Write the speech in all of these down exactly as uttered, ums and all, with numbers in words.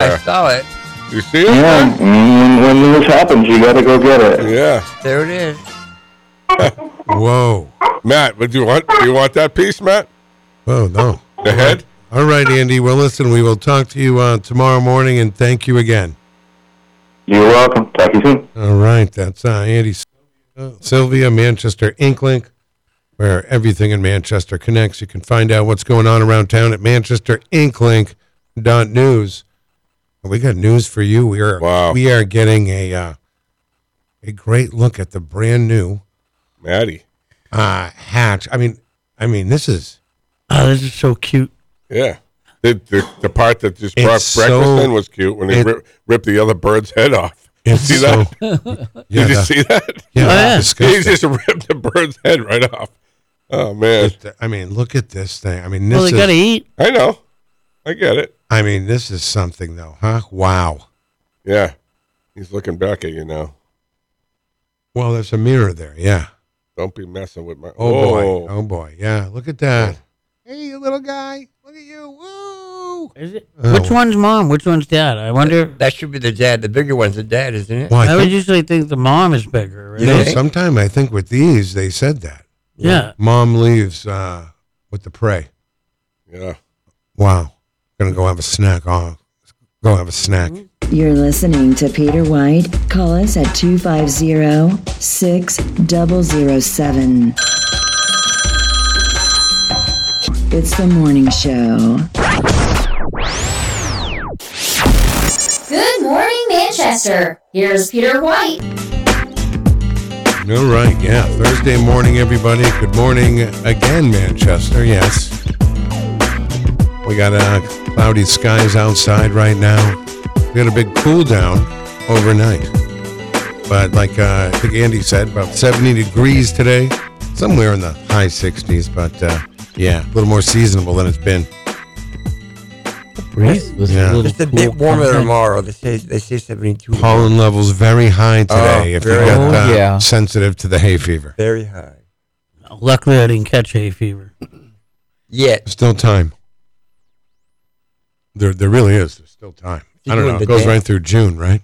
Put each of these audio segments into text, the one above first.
I saw it. You see it? Yeah, mm, when this happens, you got to go get it. Yeah. There it is. Whoa. Matt, would you want? Do you want that piece, Matt? Oh, no. The head? All right, Andy. Well, listen, we will talk to you uh, tomorrow morning, and thank you again. You're welcome. Talk to you soon. All right. That's uh, Andy Sylvia, Manchester Inklink, where everything in Manchester connects. You can find out what's going on around town at manchester inklink dot news. We got news for you. We are Wow. we are getting a uh, a great look at the brand new Maddie. uh, hatch. I mean, I mean, this is Oh, this is so cute. Yeah. The, the, the part that just It's brought so- breakfast in was cute when they it- rip, ripped the other bird's head off. it's See so, that? yeah, Did you the- see that? yeah, Oh, yeah. He disgusting. just ripped the bird's head right off. Oh, man. But, I mean, look at this thing. I mean, Well, this they is. got to eat. I know. I get it. I mean, this is something, though, huh? Wow. Yeah. He's looking back at you now. Well, there's a mirror there. Yeah. Don't be messing with my. Oh boy. Oh boy. Yeah. Look at that. Hey, you little guy. Look at you. Woo. Is it? Oh. Which one's mom? Which one's dad? I wonder. That should be the dad. The bigger one's the dad, isn't it? Well, I I would think, usually think the mom is bigger. Right? you know, think? sometime I think with these they said that. Yeah. Mom leaves uh, with the prey. Yeah. Wow. Gonna go have a snack. Oh, go have a snack. You're listening to Peter White. Call us at two five zero, six zero zero seven. It's the morning show. Good morning, Manchester. Here's Peter White. All right. Yeah. Thursday morning, everybody. Good morning again, Manchester. Yes. We got uh, cloudy skies outside right now. We got a big cool down overnight. But like uh, I think Andy said, about seventy degrees today. Somewhere in the high sixties. But uh, yeah, a little more seasonable than it's been. Breeze was Yeah. a little Just a cool bit warmer content. tomorrow. They say they say seventy-two. Pollen levels very high today. Oh, if you very got high. uh, Yeah. sensitive to the hay fever. Very high. Luckily, I didn't catch hay fever. Yet. Still time. There, there really is. There's still time. You I don't doing know. the It goes dance? right through June, right?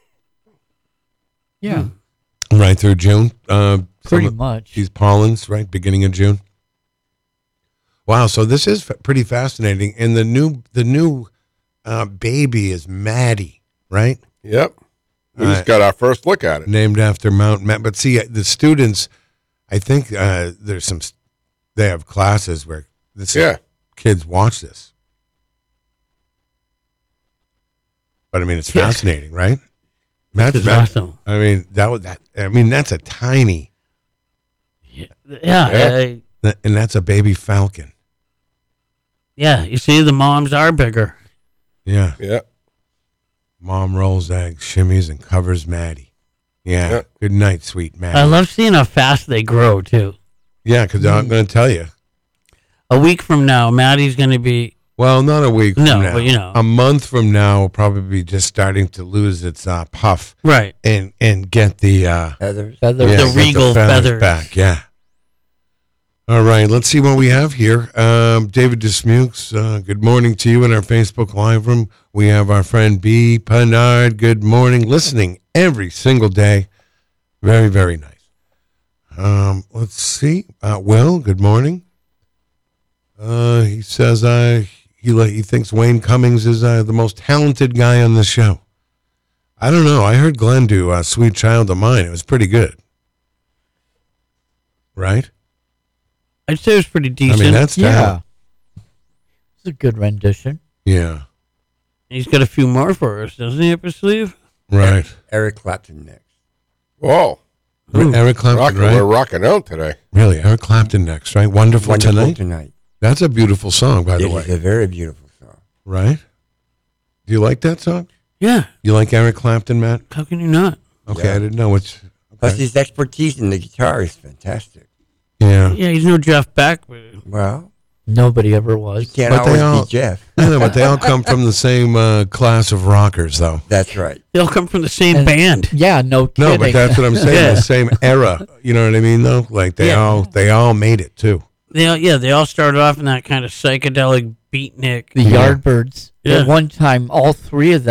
Yeah, Right through June. Uh, pretty some of much. These pollens, right? Beginning of June. Wow. So this is f- pretty fascinating. And the new, the new uh, baby is Maddie, right? Yep. We All just right. got our first look at it. Named after Mount Matt. But see, uh, the students, I think uh, there's some, s- they have classes where this Yeah. kids watch this. But I mean, it's Yeah. fascinating, right? Matt's This is Matt- awesome. I mean, that was that. I mean, that's a tiny, Yeah, Yeah. yeah, that- and that's a baby falcon. yeah. You see, the moms are bigger. Yeah. Yeah. Mom rolls eggs, shimmies, and covers Maddie. Yeah. Yeah. Good night, sweet Maddie. I love seeing how fast they grow too. yeah, because I'm going to tell you. A week from now, Maddie's going to be. Well, not a week No, from now. but you know. A month from now will probably be just starting to lose its uh, puff Right. and and get the uh, Feathers. Feathers. yeah, The get regal feathers. back. Yeah. All right, let's see what we have here. Um, David Dismukes, uh, good morning to you in our Facebook Live room. We have our friend B. Pennard. Good morning, listening every single day. Very, very nice. Um, let's see. Uh, Will, good morning. Uh, he says uh, he li- he thinks Wayne Cummings is uh, the most talented guy on the show. I don't know. I heard Glenn do uh, "Sweet Child of Mine." It was pretty good, right? I'd say it was pretty decent. I mean, that's Yeah. talent. It's a good rendition. Yeah, He's got a few more for us, doesn't he, up his sleeve? right. Eric Clapton next. Whoa. Ooh. Eric Clapton, Rocking, right? We're rocking out today. Really, Eric Clapton next, right? Wonderful, Wonderful Tonight. tonight. That's a beautiful song, by It the is way, a very beautiful song. right? Do you like that song? Yeah. You like Eric Clapton, Matt? How can you not? Okay, Yeah. I didn't know which. Plus, Okay. his expertise in the guitar is fantastic. Yeah, Yeah, he's no Jeff Beck. But Well, Nobody ever you was. can't But they always all- be Jeff. I know, but they all come from the same uh, class of rockers, though. That's right. they all come from the same And- band. Yeah, no kidding. No, but that's what I'm saying. Yeah. The same era. You know what I mean? Though, like they Yeah. all they all made it too. They all, yeah, they all started off in that kind of psychedelic beatnik. the Yardbirds. Yeah. At one time, all three of them